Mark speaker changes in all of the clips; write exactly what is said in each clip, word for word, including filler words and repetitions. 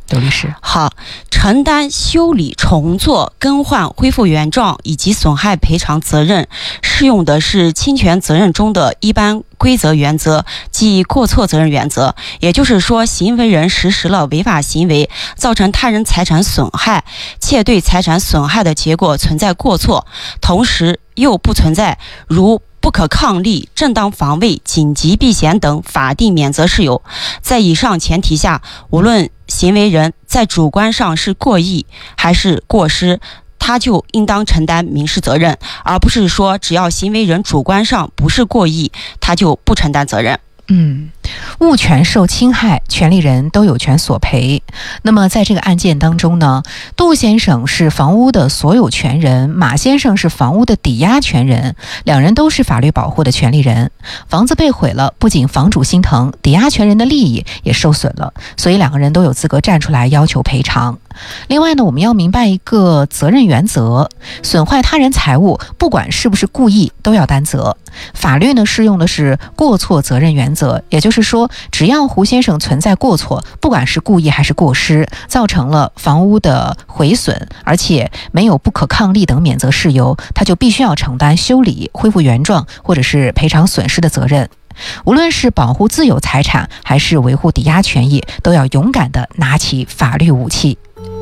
Speaker 1: 刘律师。
Speaker 2: 好，承担修理、重做、更换、恢复原状以及损害赔偿责任，适用的是侵权责任中的一般规则原则，即过错责任原则。也就是说，行为人实施了违法行为，造成他人财产损害，且对财产损害的结果存在过错，同时又不存在如不可抗力、正当防卫、紧急避险等法定免责事由。在以上前提下，无论行为人在主观上是过意还是过失，他就应当承担民事责任，而不是说只要行为人主观上不是过意，他就不承担责任。
Speaker 1: 嗯，物权受侵害，权利人都有权索赔。那么在这个案件当中呢，杜先生是房屋的所有权人，马先生是房屋的抵押权人，两人都是法律保护的权利人。房子被毁了，不仅房主心疼，抵押权人的利益也受损了，所以两个人都有资格站出来要求赔偿。另外呢，我们要明白一个责任原则，损坏他人财物，不管是不是故意，都要担责。法律呢适用的是过错责任原则，也就是说，只要胡先生存在过错，不管是故意还是过失，造成了房屋的毁损，而且没有不可抗力等免责事由，他就必须要承担修理、恢复原状或者是赔偿损失的责任。无论是保护自有财产还是维护抵押权益，都要勇敢地拿起法律武器。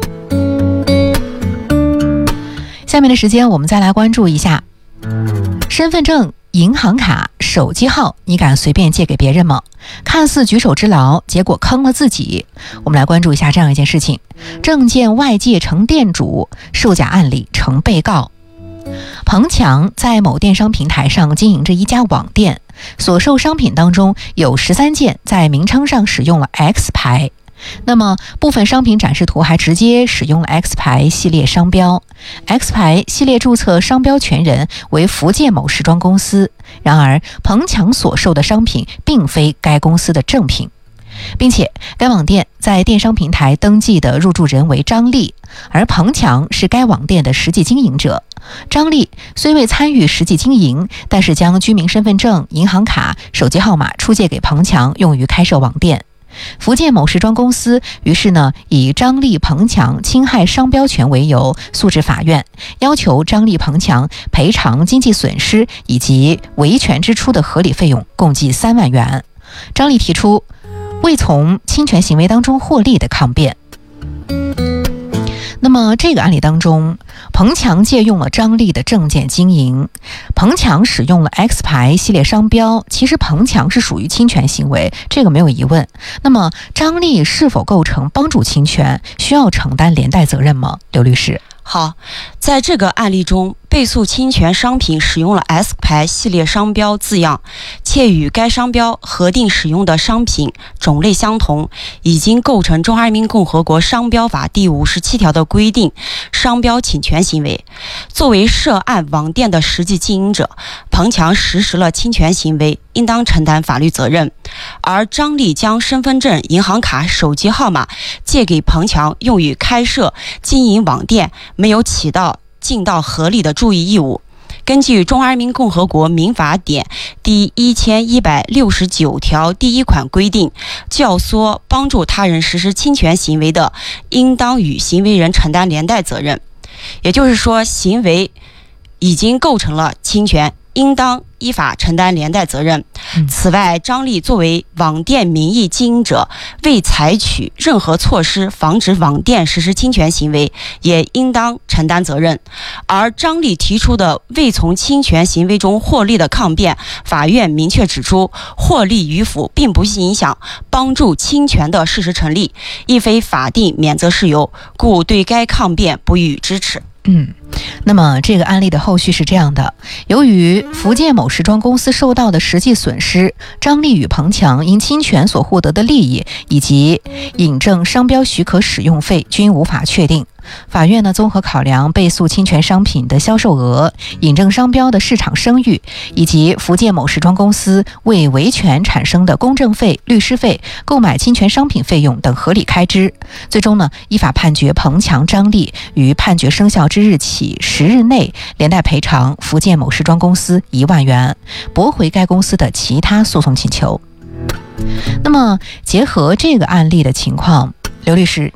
Speaker 1: 下面的时间我们再来关注一下身份证、银行卡、手机号，你敢随便借给别人吗？看似举手之劳，结果坑了自己。我们来关注一下这样一件事情：证件外借成店主，售假案里成被告。彭强在某电商平台上经营着一家网店，所售商品当中有十三件在名称上使用了 X 牌。那么部分商品展示图还直接使用了 X 牌系列商标。 X 牌系列注册商标权人为福建某时装公司，然而彭强所售的商品并非该公司的正品，并且该网店在电商平台登记的入驻人为张丽，而彭强是该网店的实际经营者。张丽虽未参与实际经营，但是将居民身份证、银行卡、手机号码出借给彭强，用于开设网店。福建某时装公司于是呢，以张丽、彭强侵害商标权为由，诉至法院，要求张丽、彭强赔偿经济损失以及维权支出的合理费用，共计三万元。张丽提出未从侵权行为当中获利的抗辩。那么这个案例当中，彭强借用了张丽的证件经营，彭强使用了 X 牌系列商标，其实彭强是属于侵权行为，这个没有疑问。那么张丽是否构成帮助侵权，需要承担连带责任吗？刘律师。
Speaker 2: 好，在这个案例中，被诉侵权商品使用了 S 牌系列商标字样，且与该商标核定使用的商品种类相同，已经构成中华人民共和国商标法第五十七条的规定商标侵权行为。作为涉案网店的实际经营者，彭强实施了侵权行为，应当承担法律责任。而张丽将身份证、银行卡、手机号码借给彭强用于开设经营网店，没有起到尽到合理的注意义务。根据《中华人民共和国民法典》第一千一百六十九条第一款规定，教唆帮助他人实施侵权行为的，应当与行为人承担连带责任。也就是说，行为已经构成了侵权，应当依法承担连带责任。此外，张丽作为网店名义经营者，未采取任何措施防止网店实施侵权行为，也应当承担责任。而张丽提出的未从侵权行为中获利的抗辩，法院明确指出，获利与否并不影响帮助侵权的事实成立，亦非法定免责事由，故对该抗辩不予支持。
Speaker 1: 嗯，那么这个案例的后续是这样的：由于福建某时装公司受到的实际损失，张丽与彭强因侵权所获得的利益以及引证商标许可使用费均无法确定。法院呢，综合考量被诉侵权商品的销售额、引证商标的市场声誉，以及福建某时装公司为维权产生的公证费、律师费、购买侵权商品费用等合理开支，最终呢，依法判决彭强、张丽于判决生效之日起十日内连带赔偿福建某时装公司一万元，驳回该公司的其他诉讼请求。那么结合这个案例的情况，刘律师，